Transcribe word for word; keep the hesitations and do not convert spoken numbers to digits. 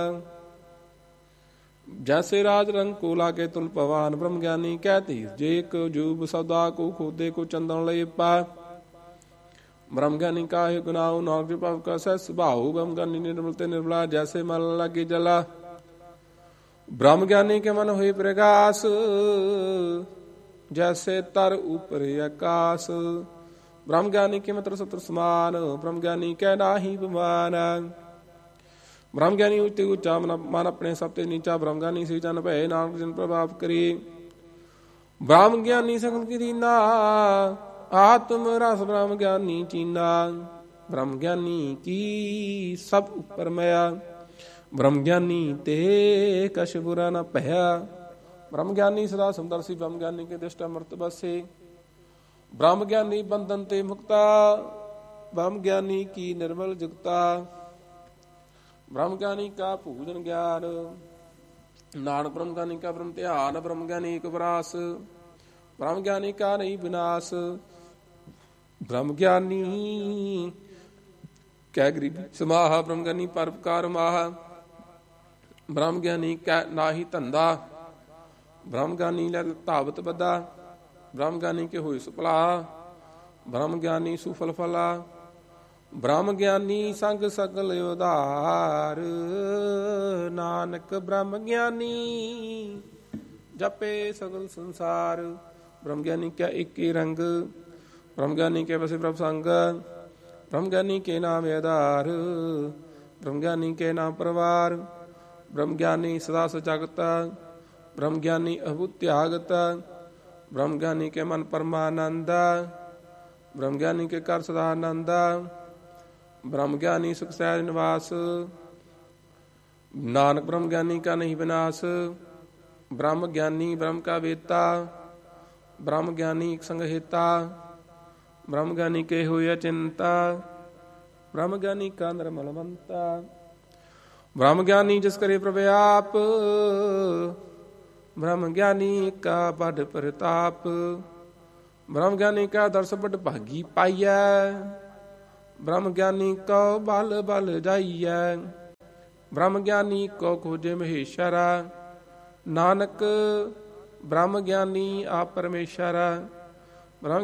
जैसे राज रंग को लागे तुल पवान ब्रह्म ज्ञानी कहती जे एक जूब सौदा को खोदे को चंदन ले पा ब्रह्म ज्ञानी का गुनाह नौक पव का स्वभाव ब्रह्म ज्ञानी निर्मलते निर्मला जैसे मल लगी जला ब्रह्म ज्ञानी के मन हुई प्रकाश जैसे तर ऊपर आकाश ब्रह्म ज्ञानी के मत्र सत्र समान ब्रह्म ज्ञानी कै नाही बमान ब्रह्म ज्ञानी उच्च ऊंचा मन अपने सब ते नीचा ब्रह्म ज्ञानी से जन भय नानक जन प्रभाव करी ब्रह्म ज्ञानी सकल की दीना आत्म रस ब्रह्म ज्ञानी चीना ब्रह्म ज्ञानी की सब ऊपर मया ब्रह्म ज्ञानी ते कछ बुरा न भया ब्रह्म ज्ञानी सदा सुंदर सी ब्रह्म ज्ञानी के दृष्टा मर्त बसे ब्रह्म ज्ञानी बंधन ते मुक्ता ब्रह्म ज्ञानी की निर्मल जुगता ब्रह्म ज्ञानी का पूजन ज्ञान नानक ब्रह्म ज्ञानी का ब्रह्म ध्यान ब्रह्म ज्ञानी एक विनाश ब्रह्म ज्ञानी का नहीं विनाश ब्रह्म ज्ञानी कै गरीबी समाह ब्रह्म ज्ञानी परोपकार माह ब्रह्म ज्ञानी कै नाही धंधा ब्रह्म ज्ञानी लै धावत बदा ब्रह्म ज्ञानी के होए सुफला ब्रह्म ज्ञानी सुफल फला ब्रह्म ज्ञानी संग सकल उधार नानक ब्रह्म ज्ञानी जपे सगल संसार ब्रह्म ज्ञानी क्या एक ही रंग ब्रह्म ज्ञानी के बसे प्रभ संग ब्रह्म ज्ञानी के नाम आधार ब्रह्म ज्ञानी के नाम परिवार ब्रह्म ज्ञानी सदा सजागत ब्रह्म ज्ञानी अभूत त्यागत ब्रह्म ज्ञानी के मन परमानंद ब्रह्म ज्ञानी के कर सदानंद ब्रह्म ज्ञानी सुख सहज निवास नानक ब्रह्म ज्ञानी का नहीं विनाश ब्रह्म ज्ञानी ब्रह्म का वेता ब्रह्म ज्ञानी संगहेता ब्रह्म ज्ञानी के हुए चिंता ब्रह्म ज्ञानी का निर्मलवंता ब्रह्म ज्ञानी जिस करे प्रव्याप ब्रह्म ज्ञानी का बड़ प्रताप ब्रह्म ज्ञानी का दर्श बड़ भागी पाइया ब्रह्म ज्ञानी को बल बल जाइया ब्रह्म ज्ञानी को खोजे महेश्वरा नानक ब्रह्म ज्ञानी आप परमेश्वरा